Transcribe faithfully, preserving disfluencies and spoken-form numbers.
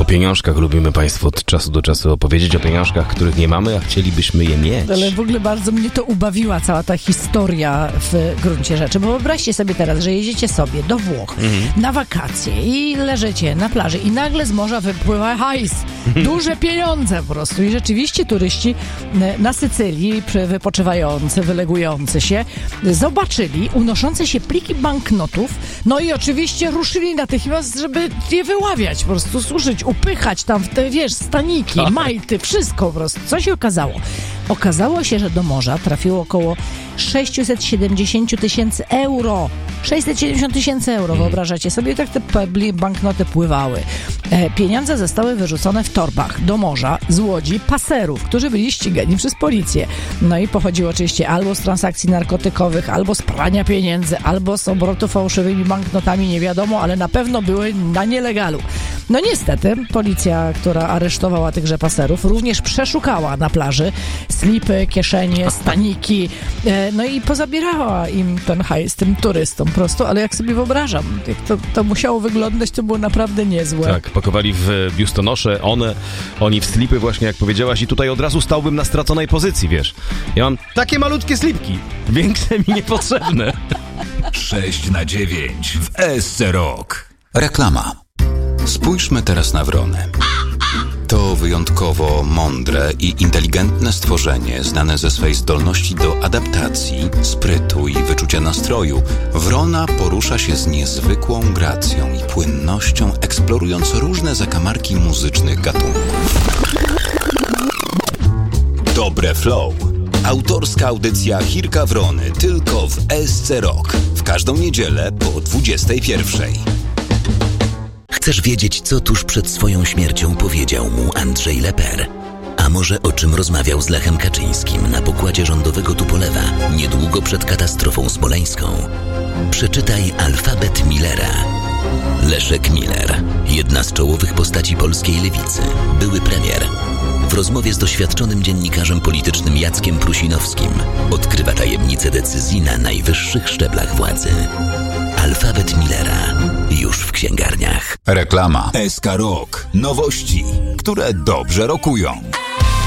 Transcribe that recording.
O pieniążkach lubimy Państwu od czasu do czasu opowiedzieć, o pieniążkach, których nie mamy, a chcielibyśmy je mieć. Ale w ogóle bardzo mnie to ubawiła, cała ta historia w gruncie rzeczy, bo wyobraźcie sobie teraz, że jedziecie sobie do Włoch mhm. na wakacje i leżycie na plaży i nagle z morza wypływa hajs, duże pieniądze po prostu i rzeczywiście turyści na Sycylii wypoczywający, wylegujący się, zobaczyli unoszące się pliki banknotów, no i oczywiście ruszyli natychmiast, żeby je wyławiać, po prostu suszyć, upychać tam w te, wiesz, staniki, majty, wszystko po prostu. Co się okazało? Okazało się, że do morza trafiło około sześćset siedemdziesiąt tysięcy euro. sześćset siedemdziesiąt tysięcy euro, wyobrażacie sobie? Tak te banknoty pływały. E, pieniądze zostały wyrzucone w torbach do morza z łodzi paserów, którzy byli ścigani przez policję. No i pochodziło oczywiście albo z transakcji narkotykowych, albo z prania pieniędzy, albo z obrotu fałszywymi banknotami, nie wiadomo, ale na pewno były na nielegalu. No niestety, policja, która aresztowała tychże paserów, również przeszukała na plaży slipy, kieszenie, staniki, e, no i pozabierała im ten hajs, tym turystom po prostu, ale jak sobie wyobrażam, jak to, to musiało wyglądać, to było naprawdę niezłe. Tak, pakowali w biustonosze, one, oni w slipy właśnie, jak powiedziałaś, i tutaj od razu stałbym na straconej pozycji, wiesz. Ja mam takie malutkie slipki, większe mi niepotrzebne. sześć na dziewięć w S C Rock. Reklama. Spójrzmy teraz na wrony. To wyjątkowo mądre i inteligentne stworzenie, znane ze swej zdolności do adaptacji, sprytu i wyczucia nastroju. Wrona porusza się z niezwykłą gracją i płynnością, eksplorując różne zakamarki muzycznych gatunków. Dobre Flow. Autorska audycja Chirka Wrony tylko w S C Rock. W każdą niedzielę po dwudziestej pierwszej. Chcesz wiedzieć, co tuż przed swoją śmiercią powiedział mu Andrzej Leper? A może o czym rozmawiał z Lechem Kaczyńskim na pokładzie rządowego Tupolewa niedługo przed katastrofą smoleńską? Przeczytaj Alfabet Millera. Leszek Miller, jedna z czołowych postaci polskiej lewicy, były premier. W rozmowie z doświadczonym dziennikarzem politycznym Jackiem Prusinowskim odkrywa tajemnice decyzji na najwyższych szczeblach władzy. Alfabet Millera. Już w księgarniach. Reklama. S K Rock. Nowości, które dobrze rokują.